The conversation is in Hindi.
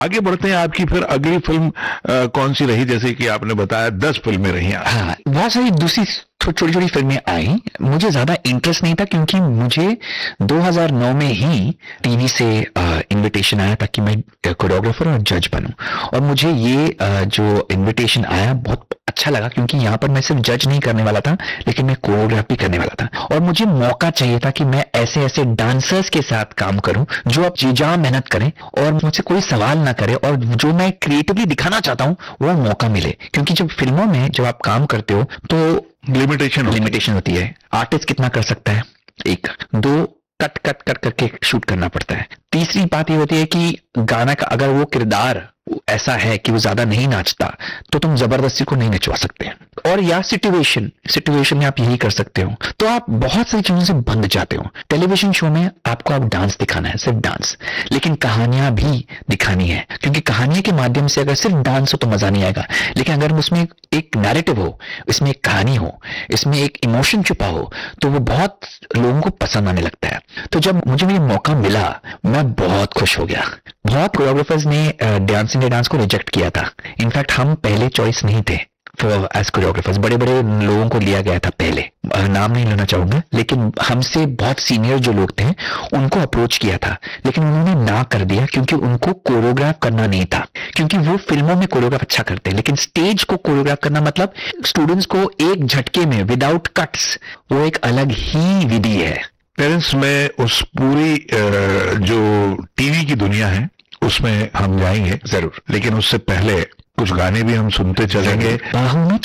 आगे बढ़ते हैं, आपकी फिर अगली फिल्म कौन सी रही? जैसे कि आपने बताया 10 फिल्में रही आप। हाँ, बहुत सारी दूसरी छोटी छोटी फिल्में आई। मुझे ज्यादा इंटरेस्ट नहीं था क्योंकि मुझे 2009 में ही टीवी से इनविटेशन आया था कि मैं कोरियोग्राफर और जज बनूं। और मुझे ये जो इनविटेशन आया बहुत अच्छा लगा, क्योंकि यहाँ पर मैं सिर्फ जज नहीं करने वाला था, लेकिन मैं कोरियोग्राफी करने वाला था। और मुझे मौका चाहिए था कि मैं ऐसे ऐसे डांसर्स के साथ काम करूं जो अब जी जान मेहनत करें और मुझसे कोई सवाल ना करे, और जो मैं क्रिएटिवली दिखाना चाहता हूं वो मौका मिले। क्योंकि जब फिल्मों में जब आप काम करते हो तो लिमिटेशन होती है। आर्टिस्ट कितना कर सकता है? एक दो कट कट कट करके शूट करना पड़ता है। तीसरी बात ये होती है कि गाना का अगर वो किरदार ऐसा है कि वो ज्यादा नहीं नाचता तो तुम जबरदस्ती को नहीं नचवा सकते। और या सिचुएशन में आप यही कर सकते हो, तो आप बहुत सारी चीजों से बंध जाते हो। टेलीविजन शो में आपको अब डांस दिखाना है, सिर्फ डांस, लेकिन कहानियां भी दिखानी है, क्योंकि कहानियों के माध्यम से अगर सिर्फ डांस हो तो मजा नहीं आएगा। लेकिन अगर उसमें एक नैरेटिव हो, इसमें एक कहानी हो, इसमें एक इमोशन छुपा हो, तो वो बहुत लोगों को पसंद आने लगता है। तो जब मुझे ये मौका मिला मैं बहुत खुश हो गया। बहुत कोरियोग्राफर्स ने डांस इंडिया डांस को रिजेक्ट किया था। इनफैक्ट हम पहले चॉइस नहीं थे एज कोरियोग्राफर्स। बड़े बड़े लोगों को लिया गया था पहले, नाम नहीं लेना चाहूंगा, लेकिन हमसे बहुत सीनियर जो लोग थे उनको अप्रोच किया था, लेकिन उन्होंने ना कर दिया क्योंकि उनको कोरियोग्राफ करना नहीं था। क्योंकि वो फिल्मों में कोरियोग्राफ अच्छा करते हैं, लेकिन स्टेज को कोरियोग्राफ करना मतलब स्टूडेंट्स को एक झटके में विदाउट कट्स, वो एक अलग ही विधि है। पेरेंट्स में उस पूरी जो टीवी की दुनिया है उसमें हम जाएंगे जरूर, लेकिन उससे पहले कुछ गाने भी हम सुनते चलेंगे।